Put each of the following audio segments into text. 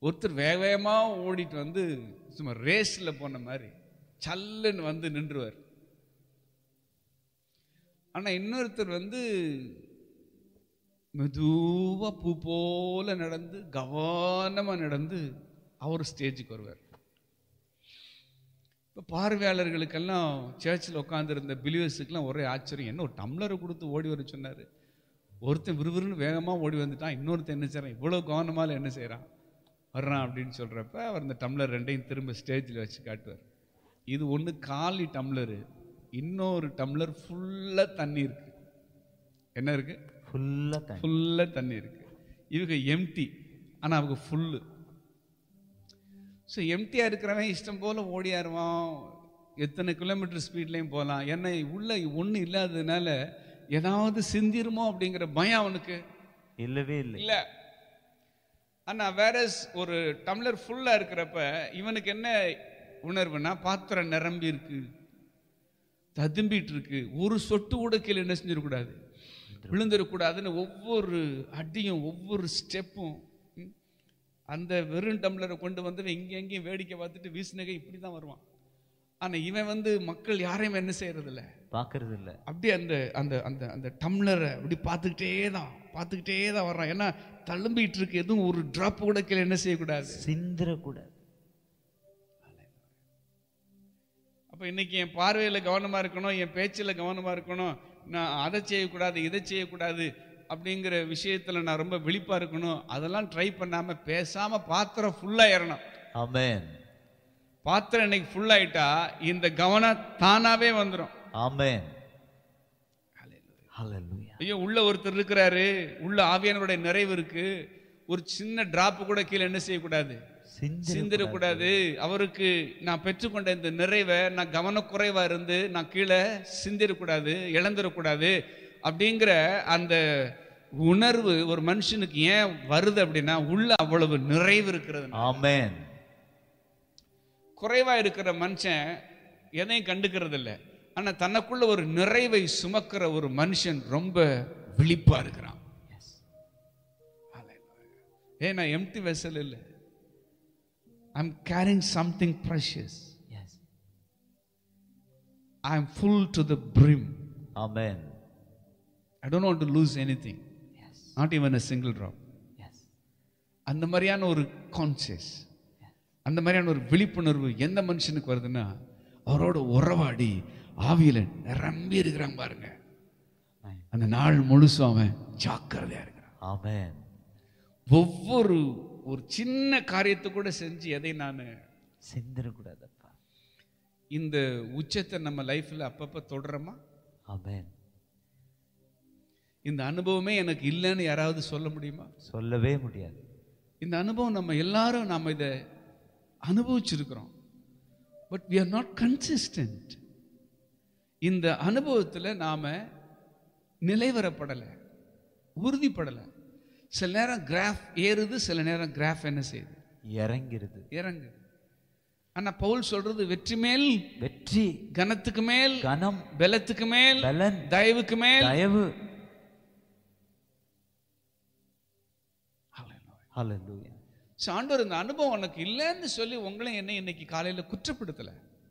ஒருத்தர் வேக வேகமாக ஓடிட்டு வந்து சும்மா ரேஸில் போன மாதிரி சல்லுன்னு வந்து நின்றுவார். ஆனால் இன்னொருத்தர் வந்து மெதுவாக பூ போல நடந்து கவனமாக நடந்து அவர் ஸ்டேஜுக்கு வருவார். இப்போ பார்வையாளர்களுக்கெல்லாம் சர்ச்சில் உட்காந்துருந்த பிலீவர்ஸுக்கெல்லாம் ஒரே ஆச்சரியம். என்ன ஒரு டம்ளரை கொடுத்து ஓடி வர சொன்னார், ஒருத்தன் விறுவிறுன்னு வேகமாக ஓடி வந்துட்டான், இன்னொருத்தன் என்ன செய்கிறான், இவ்வளோ கவனமாக என்ன செய்கிறான் வர்றான் அப்படின்னு சொல்கிறப்ப அவர் இந்த டம்ளர் ரெண்டையும் திரும்ப ஸ்டேஜில் வச்சு காட்டுவார். இது ஒன்று காலி டம்ளரு, இன்னொரு டம்ளர் ஃபுல்லாக தண்ணி இருக்கு. என்ன இருக்கு? ஃபுல்லாக தண்ணி இருக்கு. இவங்க எம்டி, ஆனால் அவங்க ஃபுல்லு. ஸோ எம்டியாக இருக்கிறவன் இஷ்டம் போல் ஓடியாருவான், எத்தனை கிலோமீட்டர் ஸ்பீட்லேயும் போகலாம். ஏன்னா உள்ள ஒன்றும் இல்லாததுனால ஏதாவது சிந்திருமோ அப்படிங்கிற பயம் அவனுக்கு இல்லவே இல்லை. ஆனால் வேற ஒரு டம்ளர் ஃபுல்லாக இருக்கிறப்ப இவனுக்கு என்ன உணர்வுனா, பாத்திரம் நிரம்பி இருக்கு, ததும்பிட்டு இருக்கு, ஒரு சொட்டு கூட கீழே என்ன செஞ்சிடக்கூடாது, விழுந்துடக்கூடாதுன்னு ஒவ்வொரு அடியும் ஒவ்வொரு ஸ்டெப்பும் அந்த வெறும் டம்ளரை கொண்டு வந்து இங்கே எங்கேயும் வேடிக்கை பார்த்துட்டு வீசினகை இப்படி தான் வருவான். ஆனால் இவன் வந்து மக்கள் யாரையும் என்ன செய்யறதில்ல, பார்க்கறது இல்லை. அப்படியே அந்த அந்த அந்த அந்த டம்ளரை அப்படி பார்த்துக்கிட்டே தான் வர்றான். ஏன்னா தழும்பிட்டு இருக்கு, எதுவும் ஒரு டிராப் கூட கீழே என்ன செய்யக்கூடாது, சிந்திரக்கூடாது. அப்போ இன்னைக்கு என் பார்வையில் கவனமாக இருக்கணும், என் பேச்சில் கவனமாக இருக்கணும், நான் அதை செய்யக்கூடாது இதை செய்யக்கூடாது அப்படிங்கிற விஷயத்தில் நான் ரொம்ப விழிப்பாக இருக்கணும். அதெல்லாம் ட்ரை பண்ணாமல் பேசாமல் பாத்திரம் ஃபுல்லாக ஏறணும். ஆமென். பாத்திரம் இன்னைக்கு ஃபுல்லாயிட்டா இந்த கவனம் தானாவே வந்துடும். ஆமென். ஹல்லேலூயா. ஐயோ, உள்ள ஒருத்தர் இருக்கிறாரு, உள்ள ஆவியானவருடைய நிறைவு இருக்கு, ஒரு சின்ன டிராப் கூட கீழே என்ன செய்யக்கூடாது, சிந்திடக்கூடாது. அவருக்கு நான் பெற்றுக்கொண்ட இந்த நிறைவை நான் கவனக்குறைவா இருந்து நான் கீழே சிந்திடக்கூடாது, இழந்துடக்கூடாது அப்படிங்கிற அந்த உணர்வு ஒரு மனுஷனுக்கு ஏன் வருது அப்படின்னா, உள்ள அவ்வளவு நிறைவு இருக்கிறது. ஆமென். குறைவா இருக்கிற மனுஷன் எதையும் கண்டுக்கிறது இல்லை. ஆனா தனக்குள்ள ஒரு நிறைவை சுமக்கிற ஒரு மனுஷன் ரொம்ப விழிப்பா இருக்கிறான். ஏன்னா எம்டி வெசல் இல்லை, I'm carrying something precious. Yes. I'm full to the brim. Amen. I don't want to lose anything. Yes. Not even a single drop. Yes. அந்த மாதிரியான ஒரு கான்சியஸ், அந்த மாதிரியான ஒரு விழிப்புணர்வு எந்த மனுஷனுக்கு வருதுன்னா, அவரோட உறவாடி ஆவியில நிரம்பி இருக்கிறான் பாருங்க, அந்த நாள் முழுசும் அவன் ஜாக்கிரதையா இருக்கிறான். ஆமென். ஒவ்வொரு ஒரு சின்ன காரியத்தை கூட செஞ்சு எதை நான் சிந்திடக்கூடாதப்பா. இந்த உச்சத்தை நம்ம லைஃப்ல அப்பப்ப தொடரமா? ஆமென். இந்த அனுபவமே எனக்கு இல்லைன்னு யாராவது சொல்ல முடியுமா? சொல்லவே முடியாது. இந்த அனுபவம் நம்ம எல்லாரும் நாம இதை அனுபவிச்சிருக்கிறோம். But we are not consistent. இந்த அனுபவத்தில் நாம நிலைவரப்படலை, உறுதிப்படலை. சில நேரம் கிராஃப் ஏறுது, சில நேரம் கிராஃப் என்ன செய்யுது, இறங்குது. ஆனா பவுல் சொல்றது வெற்றி மேல் வெற்றி, கனத்துக்கு மேல் கனம், பலத்துக்கு மேல் பலன், தயவுக்கு மேல் தயவு. ஹல்லேலூயா. ஆண்டவர் இந்த அனுபவம் உனக்கு இல்லைன்னு சொல்லி உங்களை என்ன இன்னைக்கு காலையில் குற்றப்படுத்தல.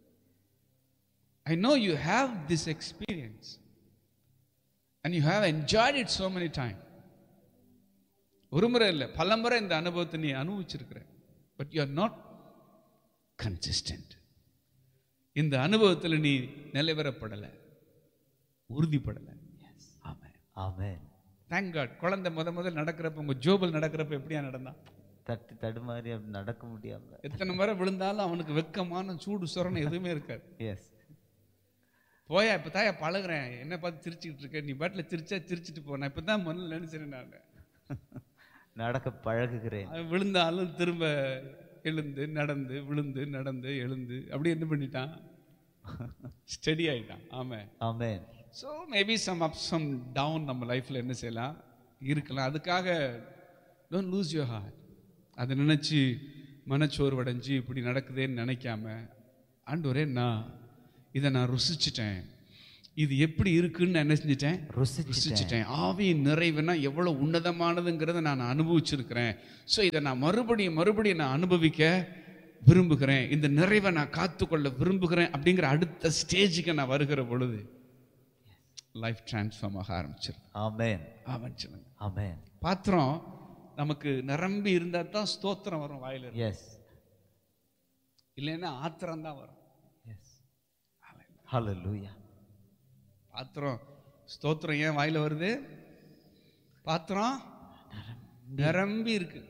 I know you have this experience and you have enjoyed it so many times. ஒரு முறை இல்லை, பல முறை இந்த அனுபவத்தை நீ அனுபவிச்சிருக்கிற. But you are not consistent. இந்த அனுபவத்தில் நீ நிலைவரப்படலை, உறுதிப்படலை. ஆமென். ஆமென். Thank God. குழந்தை முதல் நடக்கிறப்ப, உங்க ஜோபல் நடக்கிறப்ப எப்படியா நடந்தான்? தடுமாறி அப்படி நடக்க முடியாம எத்தனை முறை விழுந்தாலும் அவனுக்கு வெக்கமான சூடு சொரணை எதுவுமே இருக்காது. எஸ். போயா இப்போ தாயா பழகுறேன், என்ன பார்த்து சிரிச்சுக்கிட்டு இருக்க, நீ பாட்டில் சிரிச்சிட்டு போனேன், இப்போ தான் முதல்ல நினைச்சேன் நான் நடக்க பழகுகிறேன். விழுந்தாலும் திரும்ப எழுந்து நடந்து, விழுந்து நடந்து எழுந்து, அப்படி என்ன பண்ணிட்டான், ஸ்டடி ஆயிட்டான். ஆமென். ஆமென். So maybe some ups some down நம்ம லைஃப்ல என்ன செய்யலாம், இருக்கலாம். அதுக்காக டோன்ட் லூஸ் யுவர் ஹார்ட். அதை நினைச்சு மனச்சோர்வடைஞ்சு இப்படி நடக்குதேன்னு நினைக்காம, ஆண்டவரே நான் இதை ருசிச்சிட்டேன், இது எப்படி இருக்குன்னு நான் என்ன செஞ்சிட்டேன், ருசிச்சிட்டேன். ஆவியின் நிறைவுனா எவ்வளவு உன்னதமானதுங்கிறத நான் அனுபவிச்சிருக்கிறேன். ஸோ இதை நான் மறுபடியும் நான் அனுபவிக்க விரும்புகிறேன், இந்த நிறைவை நான் காத்துக்கொள்ள விரும்புகிறேன் அப்படிங்கிற அடுத்த ஸ்டேஜுக்கு நான் வருகிற பொழுது லைஃப் டிரான்ஸ்ஃபார்ம் ஆக ஆரம்பிச்சிருக்கு. ஆமென். ஆமென் சொல்லுங்க. ஆமென். பாத்திரம் நமக்கு நிரம்பி இருந்தா தான் ஸ்தோத்திரம் வரும் வாயில. எஸ். இல்லைன்னா ஆத்திரம் தான் வரும். எஸ். ஹல்லேலூயா. பாத்திரம் ஸ்தோத்திரம் ஏன் வாயில வருது? பாத்திரம் நிரம்பி இருக்கு.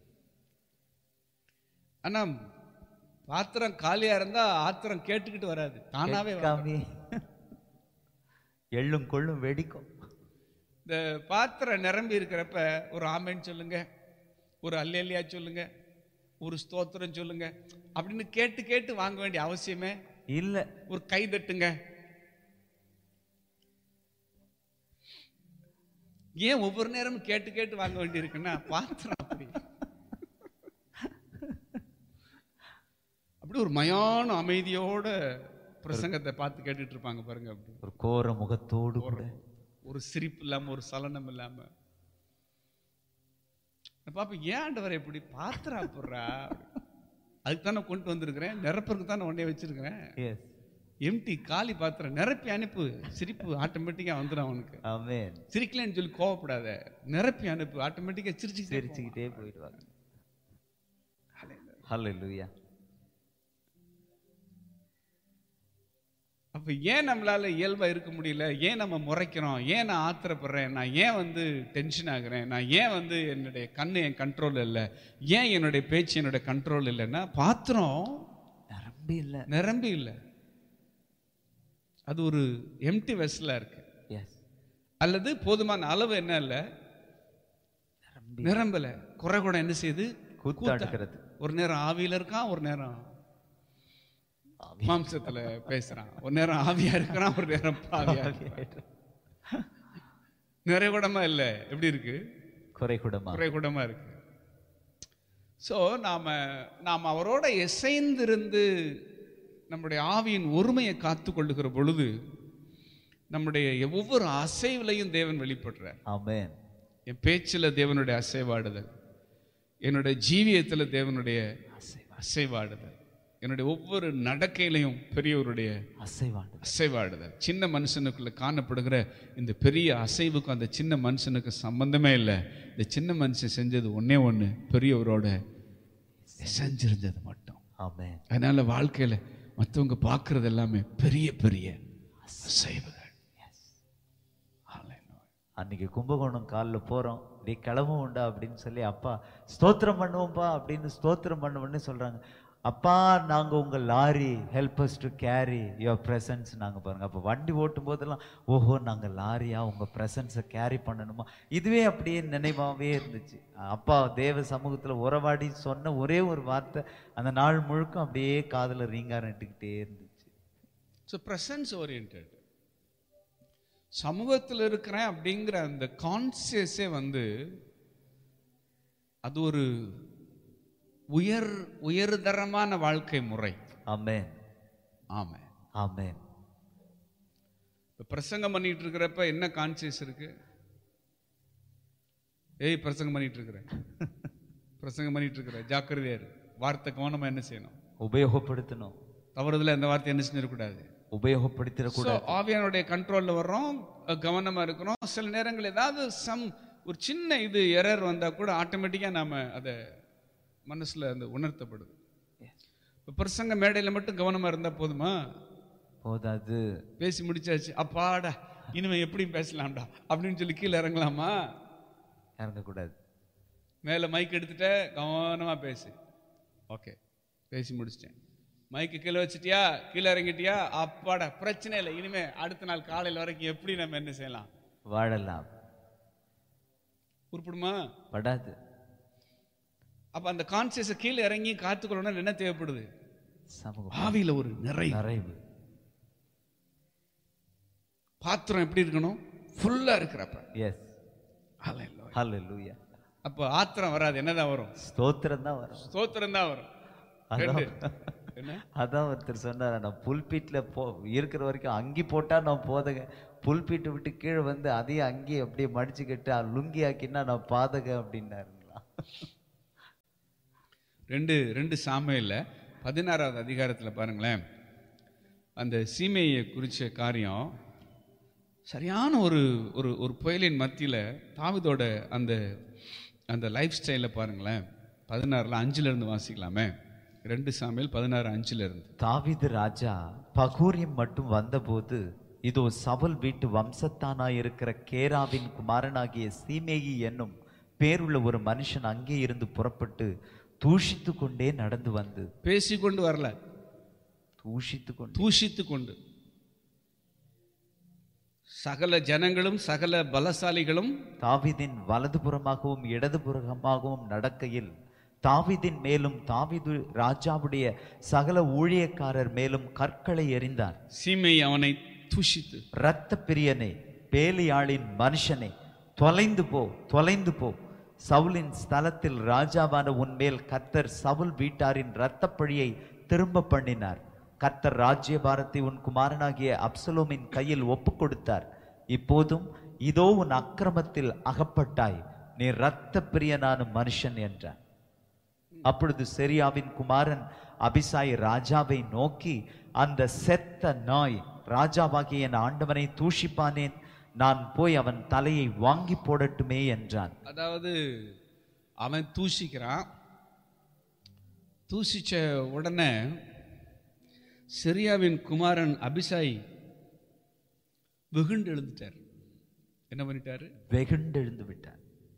ஆனா பாத்திரம் காலியா இருந்தா ஆத்திரம் கேட்டுக்கிட்டு வராது, தானாவே வராது. எள்ளும் கொள்ளும் வெடிக்கும். இந்த பாத்திரம் நிரம்பி இருக்கிறப்ப ஒரு ஆமென் சொல்லுங்க, ஒரு அல்லேலியா சொல்லுங்க, ஒரு ஸ்தோத்திரம் சொல்லுங்க அப்படின்னு கேட்டு கேட்டு வாங்க வேண்டிய அவசியமே இல்ல. ஒரு கை தட்டுங்க. ஏன் ஒவ்வொரு நேரமும் கேட்டு கேட்டு வாங்க வேண்டி இருக்குன்னா பாத்திரம் அப்படி அப்படி ஒரு மயான அமைதியோட பிரசங்கத்தை பார்த்து கேட்டுட்டு இருப்பாங்க பாருங்க. அப்படி ஒரு கோர முகத்தோடு கூட, ஒரு சிரிப்பு இல்லாம, ஒரு சலனம் இல்லாம. பாப்பா ஏன் ஆண்டவரை எப்படி பாத்திரம் போடுறா? அதுக்கு தானே கொண்டு வந்திருக்கிறேன், நிரப்பருக்கு தானே உடனே வச்சிருக்கிறேன். எம்டி காலி பாத்திரம் நிரப்பி அனுப்பு, சிரிப்பு ஆட்டோமேட்டிக்கா வந்துடும் அவனுக்கு. சிரிக்கலன்னு சொல்லி கோவப்படாத, நிரப்பி அனுப்பு, ஆட்டோமேட்டிக்கா சிரிச்சுக்கிட்டே போயிடுவாங்க. ஹல்லேலூயா. அப்ப ஏன் நம்மளால இயல்பா இருக்க முடியல? ஏன் நம்ம முறைக்கிறோம்? ஏன் நான் ஆத்திரப்படுறேன்? நான் ஏன் டென்ஷன் ஆகுறேன்? நான் ஏன் என்னுடைய கண்ணு என் கண்ட்ரோல் இல்லை? ஏன் என்னுடைய பேச்சு என்னுடைய கண்ட்ரோல் இல்லைன்னா பாத்திரம் நிரம்பி இல்லை. அது ஒரு எம்டி வெஸ்லா இருக்கு. அல்லது போதுமான அளவு என்ன இல்லை, நிரம்பல. குறை கூட என்ன செய்யுது? கூத்தாடுகிறது. ஒரு நேரம் ஆவியில இருக்கான், ஒரு நேரம் மாம்சத்துல பேசுறான், ஒரு நேரம் ஆவியா இருக்கிறான், ஒரு நேரம் பாவியா இருக்கிறான். நிறைகுடமா இல்ல, எப்படி இருக்கு? குறைகுடமா இருக்கு. சோ நாம அவரோட இசைந்திருந்து நம்முடைய ஆவியின் ஒருமையை காத்து கொள்ளுகிற பொழுது நம்முடைய ஒவ்வொரு அசைவிலையும் தேவன் வெளிப்படுறார். ஆமென். என் பேச்சுல தேவனுடைய அசைவாடுதல், என்னுடைய ஜீவியத்துல தேவனுடைய அசைவாடுதல், என்னுடைய ஒவ்வொரு நடக்கையிலையும் பெரியவருடைய அசைவாடுதல். சின்ன மனுஷனுக்குள்ள காணப்படுகிற இந்த பெரிய அசைவுக்கும் அந்த சின்ன மனுஷனுக்கு சம்பந்தமே இல்லை. இந்த சின்ன மனுஷன் செஞ்சது ஒன்னே ஒண்ணு, பெரியவரோட செஞ்சிருந்தது மட்டும். அதனால வாழ்க்கையில மற்றவங்க பார்க்கறது எல்லாமே பெரிய பெரிய அசைவுகள். அன்னைக்கு கும்பகோணம் காலில் போறோம், நீ கிளம்ப உண்டா அப்படின்னு சொல்லி அப்பா ஸ்தோத்திரம் பண்ணுவோம்பா அப்படின்னு ஸ்தோத்திரம் பண்ணுவோன்னு சொல்றாங்க. அப்பா நாங்கள் உங்கள் lorry, help us to carry your presence. நாங்கள் பாருங்கள், அப்போ வண்டி ஓட்டும் போதெல்லாம் ஓஹோ நாங்கள் லாரியா உங்கள் ப்ரெசன்ஸை கேரி பண்ணணுமா, இதுவே அப்படியே நினைவாகவே இருந்துச்சு. அப்பா தேவ சமூகத்தில் உறவாடி சொன்ன ஒரே ஒரு வார்த்தை அந்த நாள் முழுக்க அப்படியே காதில் ரீங்காரட்டுக்கிட்டே இருந்துச்சு. ஸோ ப்ரெசன்ஸ் ஓரியன்ட், சமூகத்தில் இருக்கிறேன் அப்படிங்கிற அந்த கான்சியஸே அது ஒரு உயர்தரமான வாழ்க்கை முறை. ஆமென். ஆமென். ஆமென். பிரசங்கம் பண்ணிட்டு இருக்கிறப்ப என்ன கான்சியஸ் இருக்கு? ஏய் பிரசங்கம் பண்ணிட்டு இருக்கிற ஜாக்கிரதையா இரு, வார்த்தை கவனமா என்ன செய்யணும்? உபயோகப்படுத்தணும். தவறுதல அந்த வார்த்தை என்ன செஞ்சிடக்கூடாது, உபயோகப்படுத்திடக்கூடாது. ஆவியானுடைய கண்ட்ரோல்ல வர்றோம், கவனமா இருக்கிறோம். சில நேரங்கள் ஏதாவது ஒரு சின்ன இது எரர் வந்தா கூட ஆட்டோமேட்டிக்கா நாம அதை மனசுல அந்த உணர்த்தப்படுது. பிரசங்க மேடையில மட்டும் கவனமா இருந்தா போதுமா? போதாது. பேசி முடிச்சாச்சு, அப்பாடா இனிமே எப்படி பேசலாம்டா அப்படின்னு சொல்லி கீழே இறங்கலாமா? இறங்கக்கூடாது. மேல மைக் எடுத்துட்ட, கவனமா பேசு. ஓகே, பேசி முடிச்சிட்டேன். மைக்கு கீழே வச்சுட்டியா, கீழே இறங்கிட்டியா, அப்பாடா பிரச்சனை இல்லை, இனிமே அடுத்த நாள் காலையில் வரைக்கும் எப்படி நம்ம என்ன செய்யலாம், வாழலாம். உருப்படுமா? படாது. அப்ப அந்த கான்சியஸை கீழே இறங்கி காத்துக்கொள்ளணும். என்ன தேவைப்படுது? ஆவியில ஒரு நிறைவு. பாத்திரம் எப்படி இருக்கணும்? ஃபுல்லா இருக்கிறப்ப. எஸ். ஹல்லேலூயா. அப்ப ஆத்திரம் வராது, என்னதான் வரும்? ஸ்தோத்திரம் தான் வரும். ஸ்தோத்திரம் தான் வரும். என்ன அதான் ஒருத்தர் சொன்னார், நான் புல்பீட்ல இருக்கிற வரைக்கும் அங்கி போட்டா நான் போதக, புல்பீட்டை விட்டு கீழே வந்து அதையும் அங்கி அப்படியே மடிச்சுக்கிட்டு லுங்கி ஆக்கினா நான் பாதக அப்படின்னாருங்களா. 2 சாமுவேல்ல 16வது அதிகாரத்தில் பாருங்களேன், அந்த சீமையை குறித்த காரியம் சரியான ஒரு ஒரு ஒரு புயலின் மத்தியில் தாவீதோட அந்த அந்த லைஃப் ஸ்டைலை பாருங்களேன். 16:5 வாசிக்கலாமே. 2 சாமுவேல் 16:5. தாவீது ராஜா பகூரியம் மட்டும் வந்தபோது, இதோ சவுல் வீட்டு வம்சத்தானாயிருக்கிற கேராவின் குமாரனாகிய சீமேயி என்னும் பேருள்ள ஒரு மனுஷன் அங்கே இருந்து புறப்பட்டு தூஷித்து கொண்டே நடந்து வந்து, பேசிக்கொண்டு வரல, தூஷித்து கொண்டு சகல ஜனங்களும் சகல பலசாலிகளும் தாவீதின் வலதுபுறமாகவும் இடதுபுறமாகவும் நடக்கையில், தாவீதின் மேலும் தாவீது ராஜாவுடைய சகல ஊழியக்காரர் மேலும் கற்களை எறிந்தார். சீமை அவனை தூஷித்து, இரத்த பிரியனே, பேலியாளின் மனுஷனே, தொலைந்து போ, தொலைந்து போ. சவுலின் ஸ்தலத்தில் ராஜாவான உன்மேல் கர்த்தர் சவுல் வீட்டாரின் இரத்த பழியை திரும்ப பண்ணினார். கர்த்தர் ராஜ்யபாரத்தை உன் குமாரனாகிய அப்சலோமின் கையில் ஒப்பு கொடுத்தார். இப்போதும் இதோ உன் அக்கிரமத்தில் அகப்பட்டாய், நீ இரத்த பிரியனான மனுஷன் என்றார். அப்பொழுது செரியாவின் குமாரன் அபிசாய் ராஜாவை நோக்கி, அந்த செத்த நாய் ராஜாவாகிய என் ஆண்டவனை தூஷிப்பானேன், நான் போய் அவன் தலையை வாங்கி போடட்டுமே என்றான். அதாவது அவன் தூஷிக்கிறான். தூஷிச்ச உடனே செரியாவின் குமாரன் அபிசாய் வெகுண்டு எழுந்துட்டார். என்ன பண்ணிட்டாரு? வெகுண்டு எழுந்து விட்டார்.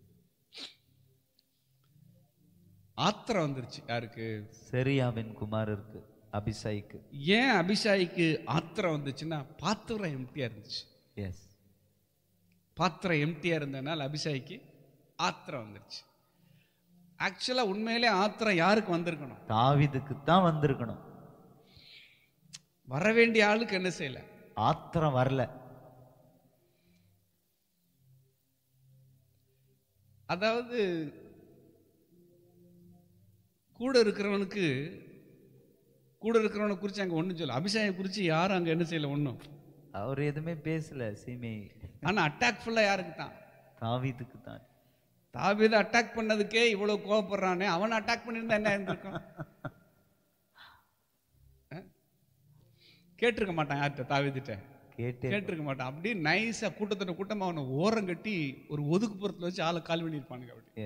ஆத்திரம் வந்துருச்சு. யாருக்கு? செரியாவின் குமாரருக்கு, அபிசாய்க்கு. ஏன் அபிசாய்க்கு ஆத்திரம் வந்துச்சுன்னா, பாத்திரம் எம்டியா இருந்துச்சு. எஸ், பாத்திரம் எம்டியா இருந்ததுனால அபிசாய்க்கு ஆத்திரம் வந்துருச்சு. ஆக்சுவலா உண்மையிலே ஆத்திரம் யாருக்கு வந்திருக்கணும்? தாவீதுக்கு தான் வந்திருக்கணும். வர வேண்டிய ஆளுக்கு என்ன செய்யல? ஆத்திரம் வரல. அதாவது கூட இருக்கிறவனை குறிச்சு அங்க ஒண்ணும் சொல்ல, அபிஷேகம் குறிச்சு யாரும் அங்க என்ன செய்யல, ஒண்ணும். அவர் எதுவுமே பேசல சீமை. ஆனா அட்டாக் ஃபுல்லா யாருக்கு தான்? தாவீதுக்கு தான். தாவீது அட்டாக் பண்ணதுக்கே இவ்வளவு கோவப்படுறானே, அவன் அட்டாக் பண்ணியிருந்தா என்ன இருந்திருக்கும்? கேட்டிருக்க மாட்டான். யார்கிட்ட? தாவீதுட்ட கேட்டிருக்க மாட்டான். அப்படியே நைஸா கூட்டத்தோட கூட்டமா அவனை ஓரம் கட்டி ஒரு ஒதுக்குப்புறத்துல வச்சு ஆளை கால் பண்ணியிருப்பானுங்க. அப்படி.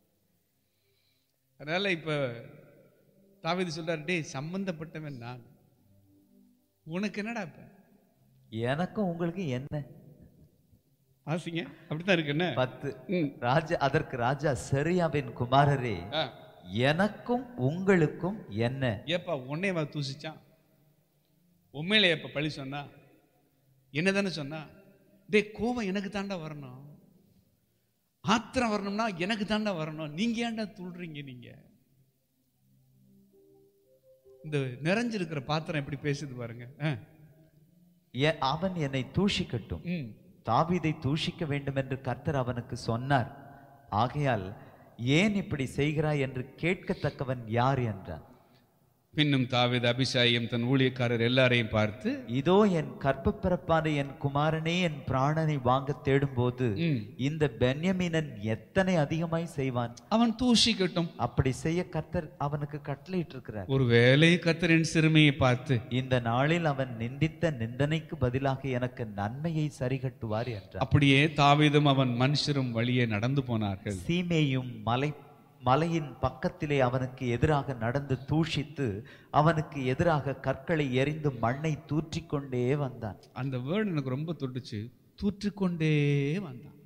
அதனால இப்ப தாவீது சொல்றாரு, டேய் சம்பந்தப்பட்டவன் நான், உனக்கு என்னடா? இப்ப எனக்கும் உங்களுக்கு என்ன? வாசிங்க. அப்படித்தான் இருக்கு. என்ன 10 ராஜா, அதற்கு ராஜா, செரியாவின் குமாரரே, எனக்கும் உங்களுக்கும் என்ன? ஏப்பா உன்னைய தூசிச்சான், உண்மையில ஏப்ப பழி சொன்னா, என்ன தானே சொன்னா? டே கோவம் எனக்கு தாண்டா வரணும், ஆத்திரம் வரணும்னா எனக்கு தாண்டா வரணும், நீங்க ஏன்டா துள்றீங்க? நீங்க இந்த நிறைஞ்சிருக்கிற பாத்திரம் எப்படி பேசுது பாருங்க. அவன் என்னை தூஷிக்கட்டும், தாவீதை தூஷிக்க வேண்டும் என்று கர்த்தர் அவனுக்கு சொன்னார். ஆகையால் ஏன் இப்படி செய்கிறாய் என்று கேட்கத்தக்கவன் யார் என்றான். பின்னும் தாவீது அபிஷாயும் தன் ஊழியக்காரர் எல்லாரையும் பார்த்து, இதோ என் கற்பப்பிறப்பான என் குமாரனே என் பிராணனை வாங்க தேடும்போது இந்த பென்யமீனன் எத்தனை அதிகமாய் செய்வான், அவன் தூஷிக்கட்டும். அப்படி செய்ய கர்த்தர் அவனுக்கு கட்டளையிட்டு இருக்கிறார். ஒருவேளை கர்த்தரின் சிறுமையை பார்த்து இந்த நாளில் அவன் நிந்தித்த நிந்தனைக்கு பதிலாக எனக்கு நன்மையை சரிகட்டுவார் என்றார். அப்படியே தாவீதும் அவன் மனுஷரும் வழியே நடந்து போனார்கள். சீமேயும் மலையின் பக்கத்திலே அவனுக்கு எதிராக நடந்து தூஷித்து அவனுக்கு எதிராக கற்களை எறிந்து மண்ணை தூற்றிக்கொண்டே வந்தான். அந்த வேர்டு எனக்கு ரொம்ப தொட்டுச்சு. தூற்றிக்கொண்டே வந்தான்.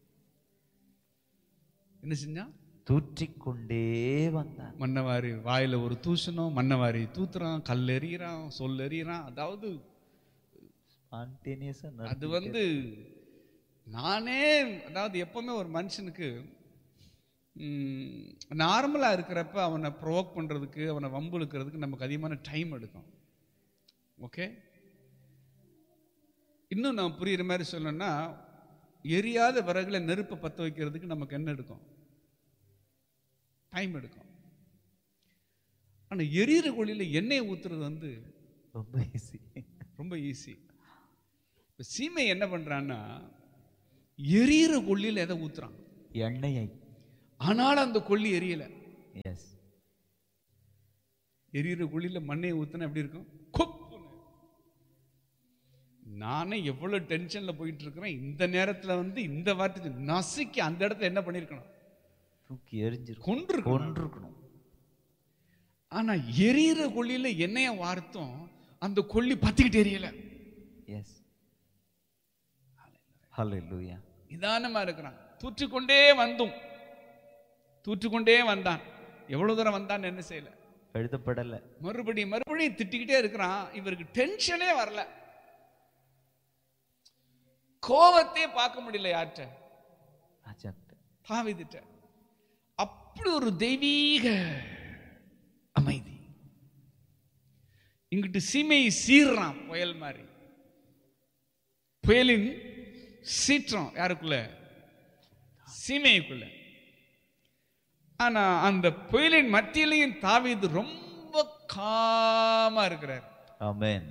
என்ன செஞ்சான்? தூற்றிக்கொண்டே வந்தான். மன்னவாரி வாயில ஒரு தூசணும், மன்னவாரி தூத்துறான், கல் எறிகிறான், சொல் எறிகிறான். அதாவது அது நானே, அதாவது எப்பவுமே ஒரு மனுஷனுக்கு நார்மலாக இருக்கிறப்ப அவனை ப்ரொவோக் பண்ணுறதுக்கு, அவனை வம்புழுக்கிறதுக்கு நமக்கு அதிகமான டைம் எடுக்கும். ஓகே, இன்னும் நான் புரியுற மாதிரி சொல்லணும்னா, எரியாத விறகுல நெருப்பை பற்ற வைக்கிறதுக்கு நமக்கு என்ன எடுக்கும்? டைம் எடுக்கும். ஆனா எரியிற கொள்ளியில எண்ணெயை ஊத்துறது வந்து ரொம்ப ஈஸி. ரொம்ப ஈஸி. இப்ப சீமை என்ன பண்றான்னா எரியிற கொள்ளியில எதை ஊத்துறான்? எண்ணெயை. ஆனாலும் அந்த கொள்ளி எரியல. எஸ். எரியிற கொள்ளியில மண்ணையை ஊத்துனா எப்படி இருக்கும்? கொப்புன்னு. நானே எவ்வளவு டென்ஷன்ல போயிட்டு இருக்கிறேன், இந்த நேரத்துல வந்து இந்த வார்த்தை நசுக்கி அந்த இடத்துல என்ன பண்ணிருக்கணும்? தூக்கி எரிஞ்சு கொன்றிருக்கணும். ஆனா எரியிற கொள்ளியில எண்ணெய வார்த்தோம், அந்த கொள்ளி பத்திக்கிட்டு எரியல. எஸ். ஹல்லேலூயா. நிதானமா இருக்கிறான். தூற்றிக்கொண்டே வந்தான். எவ்வளவு தூரம் வந்தான் என்ன செய்யல, எழுதப்படல. மறுபடியும் திட்டிக்கிட்டே இருக்கிறான். இவருக்கு டென்ஷனே வரல, கோபத்தையே பார்க்க முடியல. யார்கிட்ட? தாவீதுட்ட. அப்படி ஒரு தெய்வீக அமைதி. இங்கிட்டு சீமையை சீர்றான் புயல் மாதிரி. புயலின் சீற்றம் யாருக்குள்ள? சீமைக்குள்ள. ஆனா அந்த புயலின் மத்தியிலையும் தாவீது ரொம்ப காமா இருக்கிறார். ஆமென்.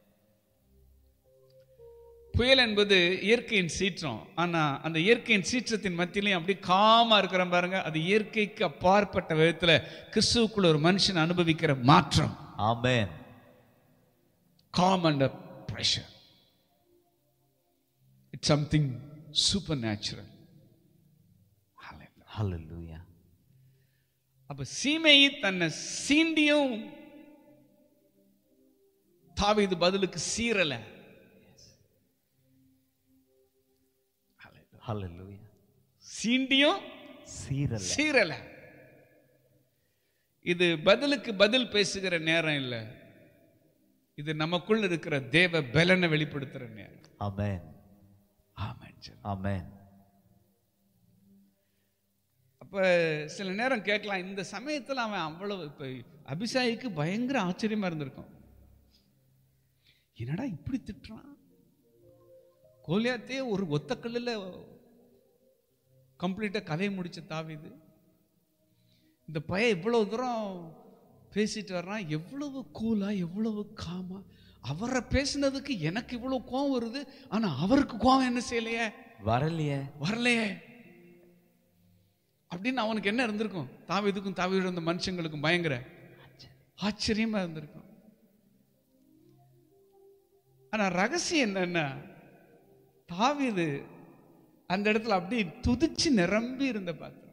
புயல் என்பது இயற்கையின் சீற்றம். ஆனா அந்த இயற்கையின் சீற்றத்தின் மத்தியிலையும் அப்படி காமா இருக்கிற பாருங்க. அது இயற்கைக்கு அப்பாற்பட்ட விதத்துல கிறிஸ்துவுக்குள்ள ஒரு மனுஷன் அனுபவிக்கிற மாற்றம். ஆமென். Com under pressure. It's something super natural. ஹல்லேலூயா. அப்ப சீமையை தன்னை சீண்டியும் தாவீது பதிலுக்கு சீரல. ஹல்லேலூயா. சீண்டியும் சீரல. இது பதிலுக்கு பதில் பேசுகிற நேரம் இல்ல, இது நமக்குள்ள இருக்கிற தேவ பலனை வெளிப்படுத்துற நேரம். ஆமென். ஆமென். ஆமென். அப்ப சில நேரம் கேட்கலாம், இந்த சமயத்துல அவன் அவ்வளவு, இப்ப அபிஷாயிக்கு பயங்கர ஆச்சரியமா இருந்திருக்கும். என்னடா இப்படி திட்டுறான், கோலியாத்தையே ஒரு ஒத்த கல்லுல கம்ப்ளீட்டா கதையை முடிச்ச தாவீது, இந்த பையன் இவ்வளவு தூரம் பேசிட்டு வர்றான், எவ்வளவு கூலா எவ்வளவு காமா. அவரை பேசினதுக்கு எனக்கு இவ்வளவு கோவம் வருது, ஆனா அவருக்கு கோவம் என்ன செய்யலையே, வரலையே அப்படின்னு அவனுக்கு என்ன இருந்திருக்கும்? தாவீதுக்கும் தாவீது இருந்த மனுஷங்களுக்கும் பயங்கர ஆச்சரியமா இருந்திருக்கும். ஆனா ரகசியம் என்னன்னா, தாவீது அந்த இடத்துல அப்படி துதிச்சு நிரம்பி இருந்த பார்த்து